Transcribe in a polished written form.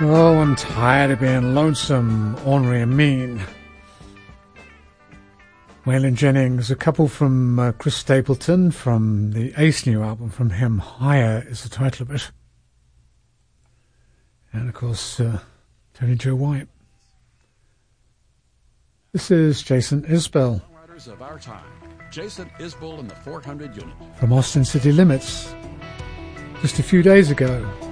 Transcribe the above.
Oh, I'm tired of being lonesome, ornery and mean. Waylon Jennings, a couple from Chris Stapleton from the Ace new album from him. Higher is the title of it. And of course, Tony Joe White. This is Jason Isbell. Of our time. Jason Isbell in the 400 unit. From Austin City Limits. Just a few days ago.